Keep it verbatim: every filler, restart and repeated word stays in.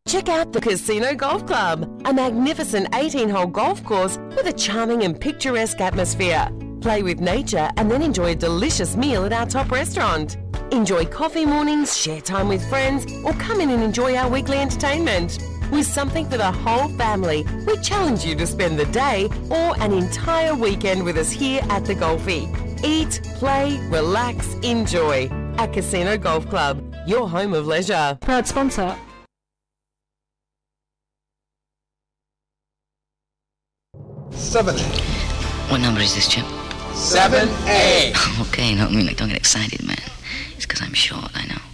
Check out the Casino Golf Club, a magnificent eighteen-hole golf course with a charming and picturesque atmosphere. Play with nature and then enjoy a delicious meal at our top restaurant. Enjoy coffee mornings, share time with friends, or come in and enjoy our weekly entertainment. With something for the whole family, we challenge you to spend the day or an entire weekend with us here at the Golfie. Eat, play, relax, enjoy. At Casino Golf Club, your home of leisure. Proud sponsor. seven A. What number is this, Chip? seven A. Okay, no, I mean, like, don't get excited, man. It's because I'm short, I know.